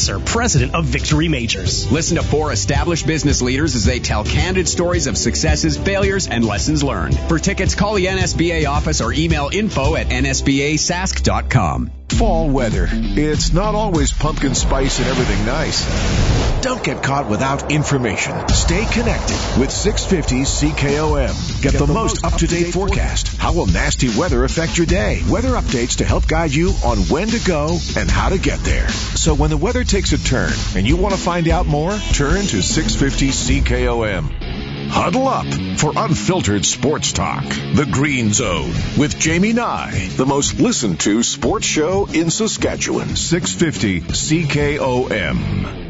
Lasser, president of Victory Majors. Listen to 4 established business leaders as they tell candid stories of successes, failures, and lessons learned. For tickets, call the NSBA office or email info@nsbasask.com. Fall weather. It's not always pumpkin spice and everything nice. Don't get caught without information. Stay connected with 650 CKOM. Get the most up-to-date forecast. How will nasty weather affect your day? Weather updates to help guide you on when to go and how to get there. So when the weather takes a turn and you want to find out more, turn to 650 CKOM. Huddle up for unfiltered sports talk. The Green Zone with Jamie Nye, the most listened to sports show in Saskatchewan. 650 CKOM.